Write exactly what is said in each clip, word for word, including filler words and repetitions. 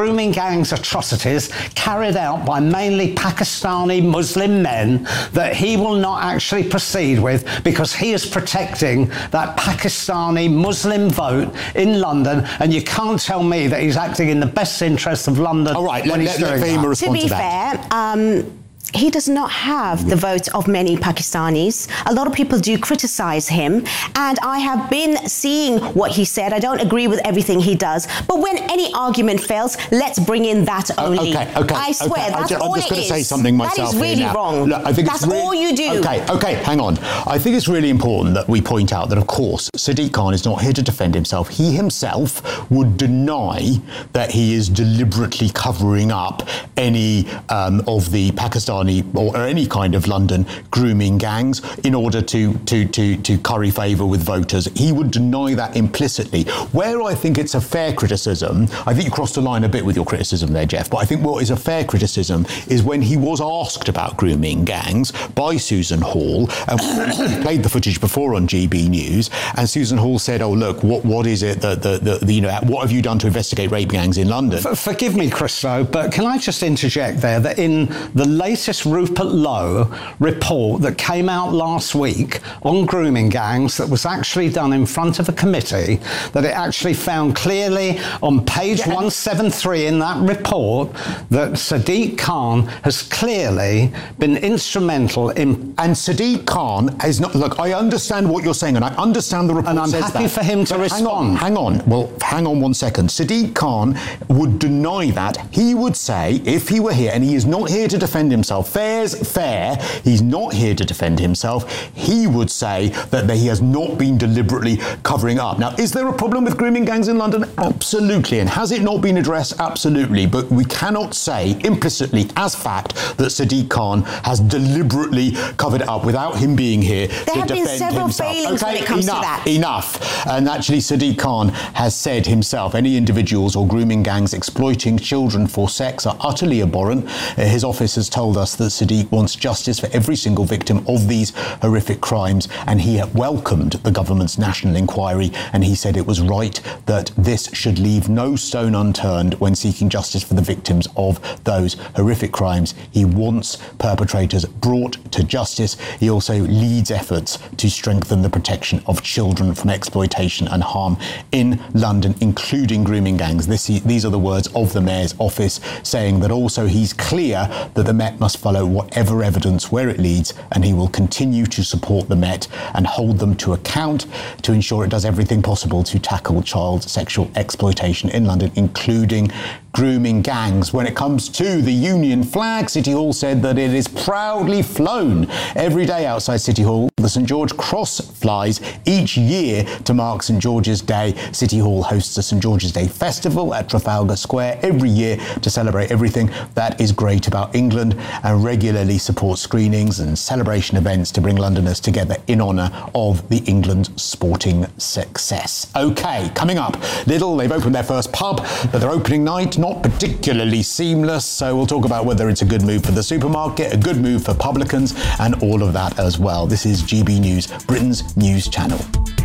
grooming gangs atrocities carried out by mainly Pakistani Muslim men that he will not actually proceed with because he is protecting that Pakistani Muslim vote in London, and you can't tell me that he's acting in the best interest of London. All right, when let, he's let, doing let Fahima that. respond to be to that. fair, um, he does not have the vote of many Pakistanis. A lot of people do criticise him, and I have been seeing what he said. I don't agree with everything he does, but when any argument fails, let's bring in that only. Okay, okay, I swear, okay. that's I'm all just it going to is. say something myself That is really here now. wrong. Look, I think that's it's really, all you do. Okay, okay, hang on. I think it's really important that we point out that, of course, Sadiq Khan is not here to defend himself. He himself would deny that he is deliberately covering up any um, of the Pakistani or, or any kind of London grooming gangs in order to, to, to, to curry favour with voters. He would deny that implicitly. Where I think it's a fair criticism, I think you crossed the line a bit with your criticism there, Jeff, but I think what is a fair criticism is when he was asked about grooming gangs by Susan Hall, and we played the footage before on G B News, and Susan Hall said, oh, look, what what is it that, the, the, the, you know, what have you done to investigate rape gangs in London? F- forgive me, Christo, but can I just interject there that in the latest Rupert Lowe report that came out last week on grooming gangs that was actually done in front of a committee, that it actually found clearly on page yeah. one seventy-three in that report that Sadiq Khan has clearly been instrumental in... And Sadiq Khan is not... Look, I understand what you're saying, and I understand the report And I'm says happy that, for him to but respond. Hang on, hang on. Well, hang on one second. Sadiq Khan would deny that. He would say, if he were here, and he is not here to defend himself, fair's fair, he's not here to defend himself, he would say that he has not been deliberately covering up. Now, is there a problem with grooming gangs in London? Absolutely. And has it not been addressed? Absolutely. But we cannot say implicitly as fact that Sadiq Khan has deliberately covered it up without him being here there to have defend been several himself. failings okay, when it comes enough, to that. Enough. And actually, Sadiq Khan has said himself, any individuals or grooming gangs exploiting children for sex are utterly abhorrent. Uh, his office has told us that Sadiq wants justice for every single victim of these horrific crimes, and he welcomed the government's national inquiry, and he said it was right that this should leave no stone unturned when seeking justice for the victims of those horrific crimes. He wants perpetrators brought to justice. He also leads efforts to strengthen the protection of children from exploitation and harm in London, including grooming gangs. This, these are the words of the Mayor's office, saying that also he's clear that the Met must follow whatever evidence where it leads, and he will continue to support the Met and hold them to account to ensure it does everything possible to tackle child sexual exploitation in London, including grooming gangs. When it comes to the Union flag, City Hall said that it is proudly flown every day outside City Hall. The St George Cross flies each year to mark St George's Day. City Hall hosts a St George's Day festival at Trafalgar Square every year to celebrate everything that is great about England, and regularly supports screenings and celebration events to bring Londoners together in honour of the England sporting success. OK, coming up, Lidl, they've opened their first pub, but their opening night not particularly seamless, so we'll talk about whether it's a good move for the supermarket, a good move for publicans, and all of that as well. This is G B News, Britain's news channel.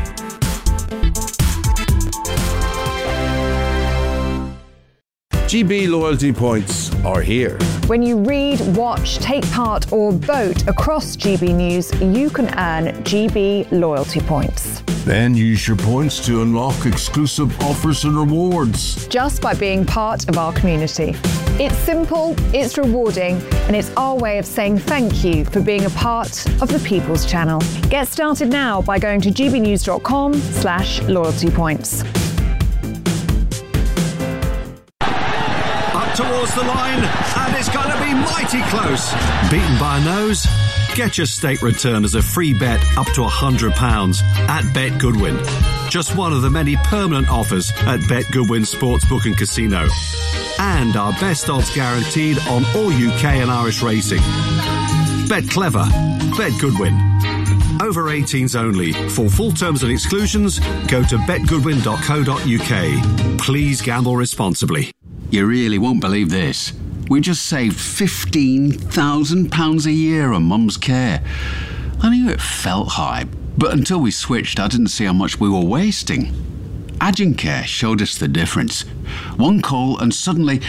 G B loyalty points are here. When you read, watch, take part or vote across G B News, you can earn G B loyalty points. Then use your points to unlock exclusive offers and rewards. Just by being part of our community. It's simple, it's rewarding, and it's our way of saying thank you for being a part of the People's Channel. Get started now by going to gbnews.com slash loyalty points. Towards the line, and it's going to be mighty close. Beaten by a nose? Get your stake return as a free bet up to one hundred pounds at Bet Goodwin. Just one of the many permanent offers at Bet Goodwin Sportsbook and Casino. And our best odds guaranteed on all U K and Irish racing. Bet clever. Bet Goodwin. Over eighteens only. For full terms and exclusions, go to bet goodwin dot co dot uk. Please gamble responsibly. You really won't believe this. We just saved fifteen thousand pounds a year on Mum's care. I knew it felt high, but until we switched, I didn't see how much we were wasting. Agencare showed us the difference. One call and suddenly